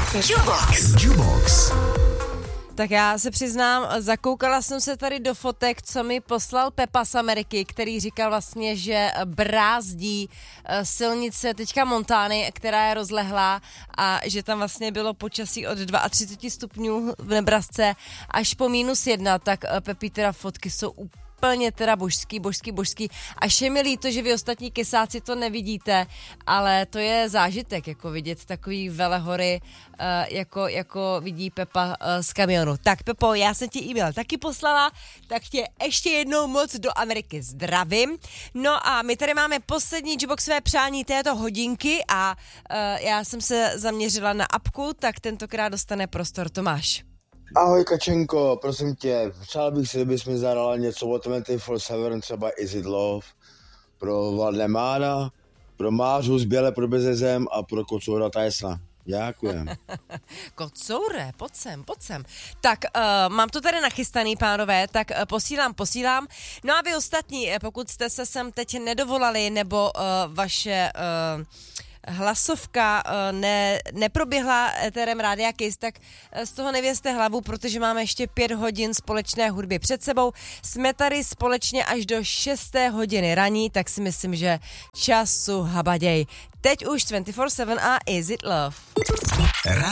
Jubox. Tak já se přiznám, zakoukala jsem se tady do fotek, co mi poslal Pepa z Ameriky, který říkal vlastně, že brázdí silnice teďka Montány, která je rozlehlá a že tam vlastně bylo počasí od 32 stupňů v Nebrasce až po -1, tak Pepi teda fotky jsou úplně teda božský. Až je mi líto, že vy ostatní kysáci to nevidíte, ale to je zážitek, jako vidět takový velehory, jako vidí Pepa z kamionu. Tak Pepo, já jsem ti e-mail taky poslala, tak tě ještě jednou moc do Ameriky zdravím. No a my tady máme poslední Juboxové přání této hodinky a já jsem se zaměřila na apku, tak tentokrát dostane prostor Tomáš. Ahoj Kačenko, prosím tě, přál bych si, kdybys mi zahrala něco o 24/7, třeba Is It Love, pro Valdemara, pro Mářu z Běle pro Bezezem a pro Kocoura Tysona. Děkujem. Kocoure, pojď sem. Tak mám to tady nachystaný, pánové, tak posílám. No a vy ostatní, pokud jste se sem teď nedovolali, nebo vaše hlasovka neproběhla éterem Rádia Kiss, tak z toho nevězte hlavu, protože máme ještě 5 hodin společné hudby před sebou. Jsme tady společně až do 6. hodiny raní, tak si myslím, že času habaděj. Teď už 24/7 a Is It Love.